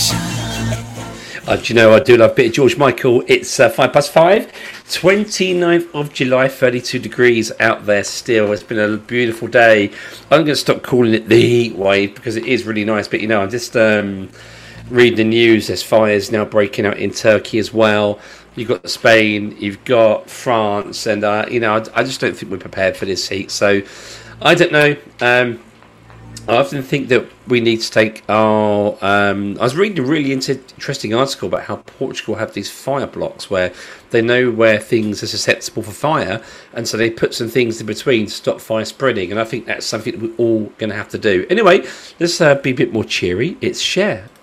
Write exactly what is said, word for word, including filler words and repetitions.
Uh, do you know, I do love a bit of George Michael. It's uh, five past five, twenty-ninth of July, thirty-two degrees out there still. It's been a beautiful day. I'm going to stop calling it the heat wave because it is really nice. But, you know, I'm just um, reading the news. There's fires now breaking out in Turkey as well. You've got Spain, you've got France. And, uh, you know, I, I just don't think we're prepared for this heat. So, I don't know. Um, I often think that we need to take our... Um, I was reading a really interesting article about how Portugal have these fire blocks where they know where things are susceptible for fire, and so they put some things in between to stop fire spreading, and I think that's something that we're all going to have to do. Anyway, let's uh, be a bit more cheery. It's Cher.